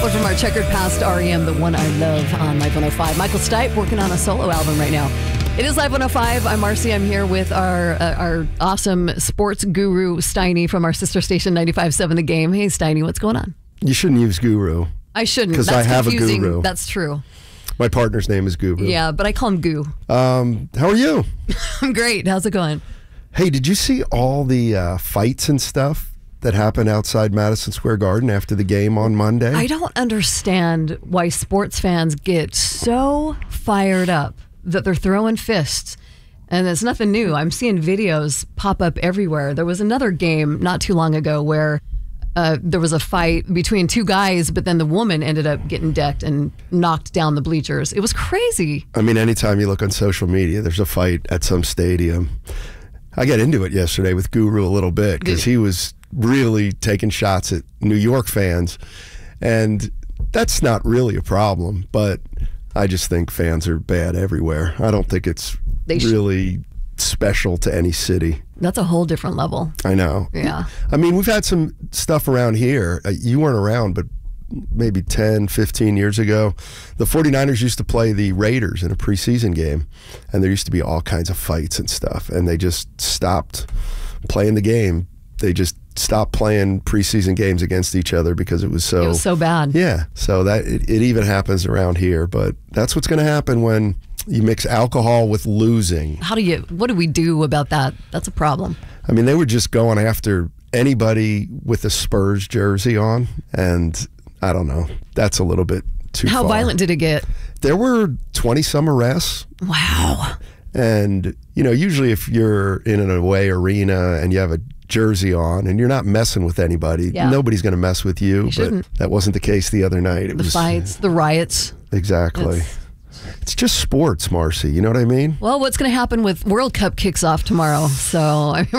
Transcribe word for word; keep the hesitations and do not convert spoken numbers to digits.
But from our checkered past, R E M, the one I love on Live one oh five. Michael Stipe working on a solo album right now. It is Live one oh five. I'm Marcy. I'm here with our uh, our awesome sports guru, Steiny, from our sister station, ninety-five point seven The Game. Hey, Steiny, what's going on? You shouldn't use guru. I shouldn't. Because I have confusing. a guru. That's true. My partner's name is Guru. Yeah, but I call him Goo. Um, how are you? I'm great. How's it going? Hey, did you see all the uh, fights and stuff that happened outside Madison Square Garden after the game on Monday? I don't understand why sports fans get so fired up that they're throwing fists. And it's nothing new. I'm seeing videos pop up everywhere. There was another game not too long ago where uh, there was a fight between two guys, but then the woman ended up getting decked and knocked down the bleachers. It was crazy. I mean, anytime you look on social media, there's a fight at some stadium. I got into it yesterday with Guru a little bit because he was really taking shots at New York fans. And that's not really a problem, but I just think fans are bad everywhere. I don't think it's they really special to any city. That's a whole different level. I know. Yeah. I mean, we've had some stuff around here. Uh, you weren't around, but maybe ten, fifteen years ago, the 49ers used to play the Raiders in a preseason game, and there used to be all kinds of fights and stuff, and they just stopped playing the game. They just stopped playing preseason games against each other because it was so it was so bad. Yeah, so that it, it even happens around here, but that's what's going to happen when you mix alcohol with losing. How do you, what do we do about that? That's a problem. I mean, they were just going after anybody with a Spurs jersey on, and I don't know, that's a little bit too How far. violent did it get? There were twenty some arrests. Wow. And, you know, usually if you're in an away arena and you have a jersey on and you're not messing with anybody, yeah. nobody's going to mess with you. You but shouldn't. That wasn't the case the other night. It the was, fights, the riots. Exactly. It's, it's just sports, Marcy. You know what I mean? Well, what's going to happen with World Cup kicks off tomorrow? So